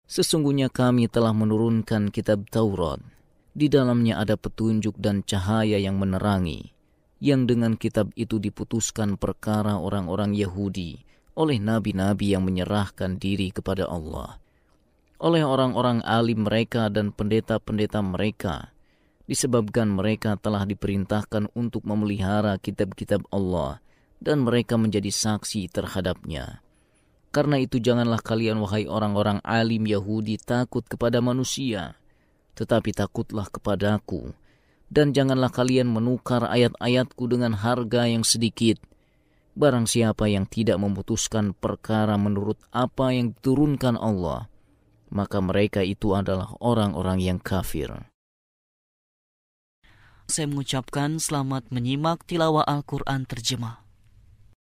Sesungguhnya kami telah menurunkan kitab Taurat. Di dalamnya ada petunjuk dan cahaya yang menerangi, yang dengan kitab itu diputuskan perkara orang-orang Yahudi oleh nabi-nabi yang menyerahkan diri kepada Allah, oleh orang-orang alim mereka dan pendeta-pendeta mereka, disebabkan mereka telah diperintahkan untuk memelihara kitab-kitab Allah dan mereka menjadi saksi terhadapnya. Karena itu janganlah kalian, wahai orang-orang alim Yahudi, takut kepada manusia, tetapi takutlah kepadaku, dan janganlah kalian menukar ayat-ayatku dengan harga yang sedikit. Barang siapa yang tidak memutuskan perkara menurut apa yang diturunkan Allah, maka mereka itu adalah orang-orang yang kafir. Saya mengucapkan selamat menyimak tilawah Al-Quran terjemah.